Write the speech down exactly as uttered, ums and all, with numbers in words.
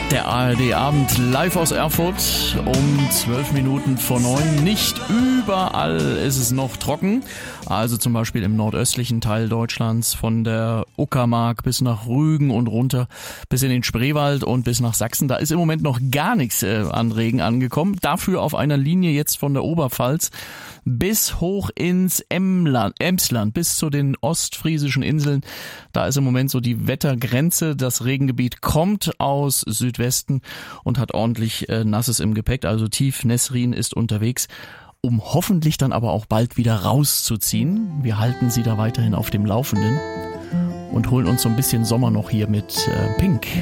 Der A R D-Abend live aus Erfurt um zwölf Minuten vor neun. Nicht überall ist es noch trocken. Also zum Beispiel im nordöstlichen Teil Deutschlands von der Uckermark bis nach Rügen und runter bis in den Spreewald und bis nach Sachsen. Da ist im Moment noch gar nichts äh, an Regen angekommen. Dafür auf einer Linie jetzt von der Oberpfalz bis hoch ins Emland, Emsland, bis zu den ostfriesischen Inseln. Da ist im Moment so die Wettergrenze. Das Regengebiet kommt aus Südwesten und hat ordentlich äh, Nasses im Gepäck. Also tief Nesrin ist unterwegs, um hoffentlich dann aber auch bald wieder rauszuziehen. Wir halten Sie da weiterhin auf dem Laufenden und holen uns so ein bisschen Sommer noch hier mit äh, Pink.